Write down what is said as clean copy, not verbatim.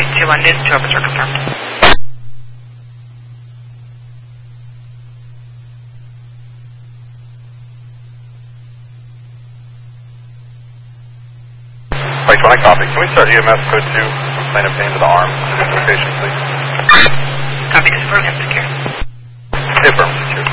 Mike 2 London, 2 officer confirmed. Mike 1, I copy. Can we start EMS code 2, complaint of pain to the arm to this location, please? Copy, this program secure. Affirm secure.